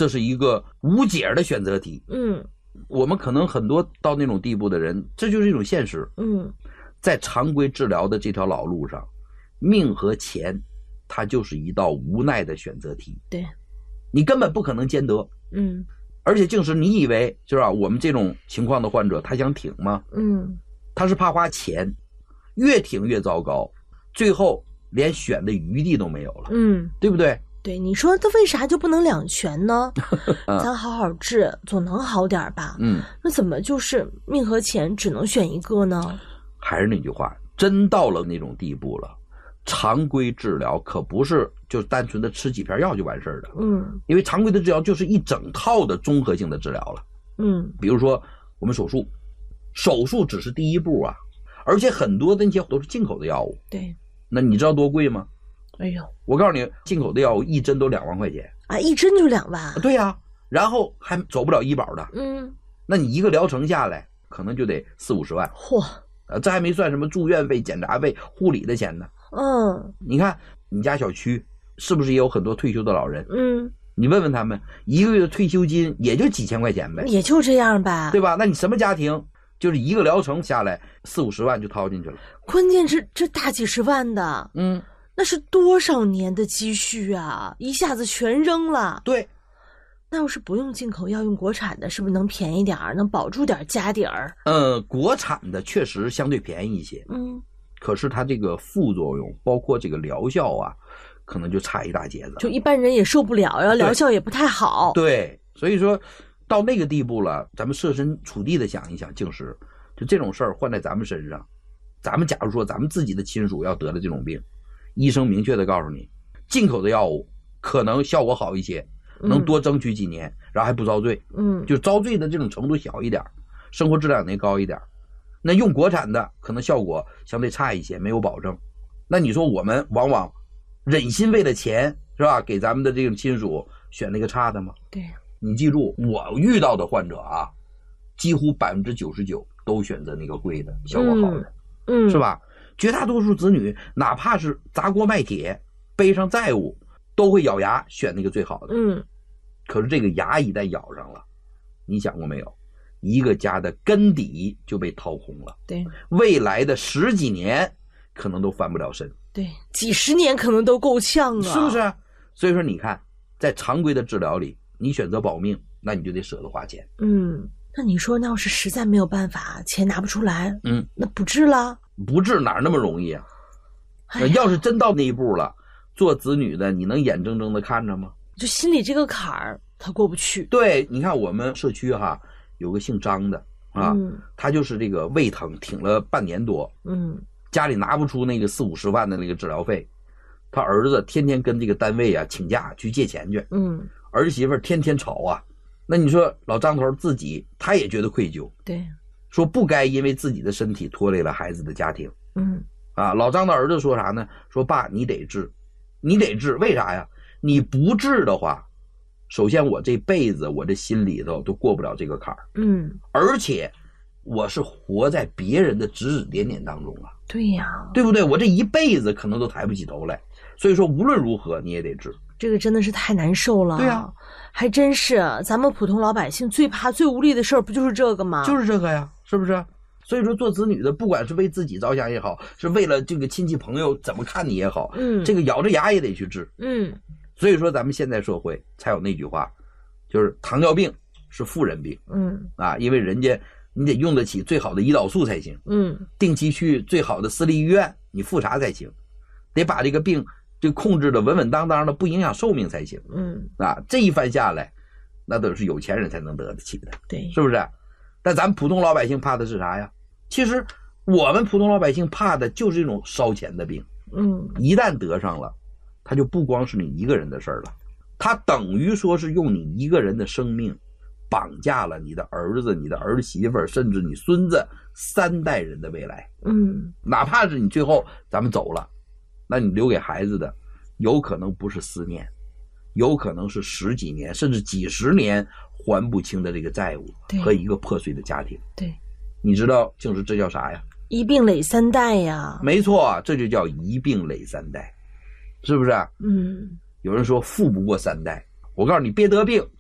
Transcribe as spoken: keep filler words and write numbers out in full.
这是一个无解的选择题。 嗯， 我们可能很多到那种地步的人，这就是一种现实。 嗯， 在常规治疗的这条老路上，命和钱它就是一道无奈的选择题。 对， 你根本不可能兼得。 嗯， 而且竟是你以为是吧？我们这种情况的患者，他想挺吗？ 嗯， 他是怕花钱，越挺越糟糕，最后连选的余地都没有了。 嗯， 对不对？ 对，你说他为啥就不能两全呢？咱好好治，总能好点吧？ 嗯， 那怎么就是命和钱只能选一个呢？ 还是那句话，真到了那种地步了，常规治疗可不是就单纯的吃几片药就完事儿的。 嗯， 因为常规的治疗就是一整套的综合性的治疗了。 嗯， 比如说我们手术，手术只是第一步啊，而且很多的那些都是进口的药物。 对， 那你知道多贵吗？ 哎呦， 我告诉你，进口的药物一针都两万块钱啊，一针就两万？ 对呀、啊，然后还走不了医保的。 嗯， 那你一个疗程下来，可能就得四五十万。 嚯！ 呃，这还没算什么住院费、检查费、护理的钱呢。 嗯， 你看你家小区是不是也有很多退休的老人？ 嗯， 你问问他们，一个月的退休金也就几千块钱呗， 也就这样吧， 对吧？那你什么家庭就是一个疗程下来四五十万就掏进去了？ 关键是这大几十万的， 嗯， 那是多少年的积蓄啊，一下子全扔了。 对， 那要是不用进口，要用国产的，是不是能便宜点儿，能保住点家底儿？ 呃，国产的确实相对便宜一些， 嗯， 可是它这个副作用，包括这个疗效啊，可能就差一大截子， 就一般人也受不了，然后疗效也不太好。 对，所以说到那个地步了，咱们设身处地的想一想，竟是就这种事儿换在咱们身上，咱们假如说咱们自己的亲属要得了这种病，医生明确的告诉你，进口的药物可能效果好一些，能多争取几年，嗯、然后还不遭罪， 嗯， 就遭罪的这种程度小一点，生活质量也高一点。那用国产的可能效果相对差一些，没有保证。那你说我们往往忍心为了钱是吧，给咱们的这种亲属选那个差的吗？ 对， 你记住，我遇到的患者啊，几乎百分之九十九都选择那个贵的，效果好的， 嗯， 是吧？绝大多数子女，哪怕是砸锅卖铁、背上债务，都会咬牙选那个最好的。 嗯， 可是这个牙一旦咬上了，你想过没有？一个家的根底就被掏空了。 对， 未来的十几年可能都翻不了身。 对，几十年可能都够呛啊， 是不是？所以说，你看，在常规的治疗里，你选择保命，那你就得舍得花钱。 嗯，那你说，那要是实在没有办法，钱拿不出来， 嗯， 那不治了？ 不治哪那么容易啊？ 哎、 要是真到那一步了，做子女的，你能眼睁睁的看着吗？ 就心里这个坎儿，他过不去。 对，你看我们社区哈，有个姓张的啊，嗯、他就是这个胃疼，挺了半年多， 嗯， 家里拿不出那个四五十万的那个治疗费，他儿子天天跟这个单位啊请假去借钱去， 嗯， 儿媳妇天天吵啊，那你说老张头自己他也觉得愧疚， 对， 说不该因为自己的身体拖累了孩子的家庭， 嗯， 啊，老张的儿子说啥呢？说爸，你得治，你得治，为啥呀？你不治的话，首先我这辈子我这心里头都过不了这个坎儿， 嗯， 而且我是活在别人的指指点点当中啊， 对呀， 对不对？我这一辈子可能都抬不起头来，所以说无论如何你也得治。 这个真的是太难受了。 对呀、啊， 还真是，咱们普通老百姓最怕最无力的事儿不就是这个吗？ 就是这个呀，是不是？所以说做子女的，不管是为自己着想也好，是为了这个亲戚朋友怎么看你也好， 嗯， 这个咬着牙也得去治。 嗯， 所以说咱们现在社会才有那句话，就是糖尿病是富人病。 嗯，啊， 因为人家你得用得起最好的胰岛素才行， 嗯， 定期去最好的私立医院你复查才行，得把这个病就控制的稳稳当当的，不影响寿命才行。 嗯， 啊，这一番下来，那都是有钱人才能得得起的， 对， 是不是？但咱普通老百姓怕的是啥呀？其实我们普通老百姓怕的就是这种烧钱的病。 嗯， 一旦得上了，它就不光是你一个人的事儿了，它等于说是用你一个人的生命绑架了你的儿子、你的儿媳妇，甚至你孙子三代人的未来。 嗯， 哪怕是你最后咱们走了，那你留给孩子的有可能不是思念，有可能是十几年甚至几十年还不清的这个债务和一个破碎的家庭。 对， 你知道就是这叫啥呀？ 一病累三代呀。 没错，这就叫一病累三代，是不是？ 嗯， 有人说富不过三代，我告诉你，别得病